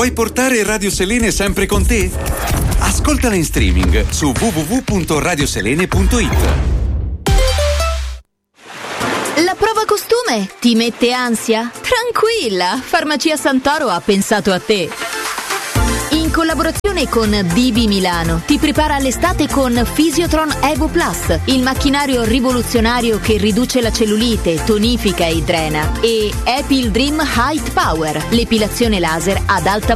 Vuoi portare Radio Selene sempre con te? Ascoltala in streaming su www.radioselene.it. La prova costume ti mette ansia? Tranquilla, Farmacia Santoro ha pensato a te. In collaborazione con DB Milano ti prepara all'estate con Physiotron Evo Plus, il macchinario rivoluzionario che riduce la cellulite, tonifica e drena, e Epil Dream Height Power, l'epilazione laser ad alta